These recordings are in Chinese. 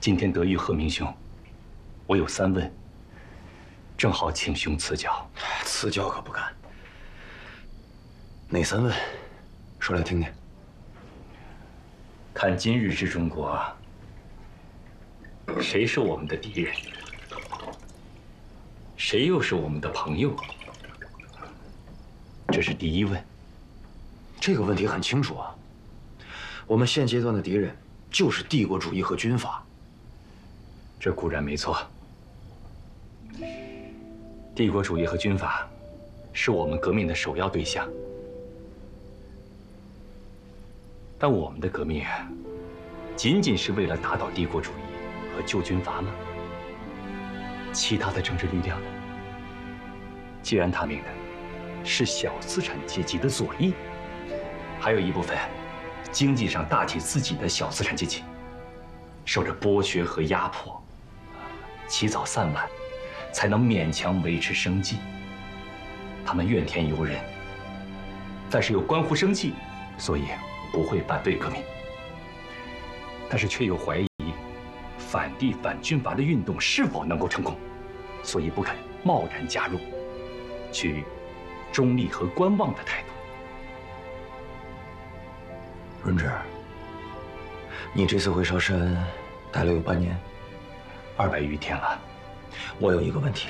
今天得遇贺明兄，我有3问，正好请兄赐教。 赐教可不敢。哪3问？说来听听。 看今日之中国，谁是我们的敌人？谁又是我们的朋友？这是第1问。 这个问题很清楚啊。我们现阶段的敌人就是帝国主义和军阀。 这固然没错。帝国主义和军阀是我们革命的首要对象。但我们的革命仅仅是为了打倒帝国主义和救军阀吗？其他的政治力量呢？既然他命的是小资产阶级的左翼，还有一部分经济上大体自己的小资产阶级，受着剥削和压迫，起早散晚，才能勉强维持生计。他们怨天尤人，但是又关乎生计，所以不会反对革命，但是却又怀疑反帝反军阀的运动是否能够成功，所以不肯贸然加入，取中立和观望的态度。 润之，你这次回韶山待了有半年 ，200余天了。 我有一个问题，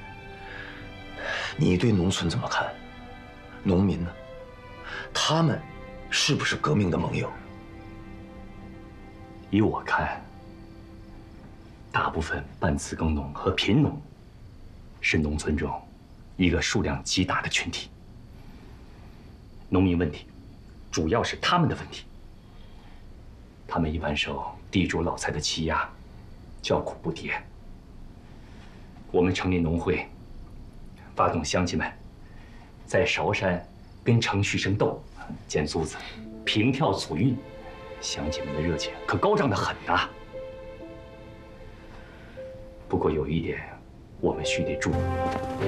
你对农村怎么看？农民呢？他们是不是革命的盟友？ 以我看，大部分半自耕农和贫农是农村中一个数量极大的群体。农民问题主要是他们的问题，他们一般受地主老财的欺压，叫苦不迭。我们成立农会，发动乡亲们在韶山跟程旭生斗，捡租子，平跳祖运，乡亲们的热情可高涨得很呐。不过有一点，我们须得注意。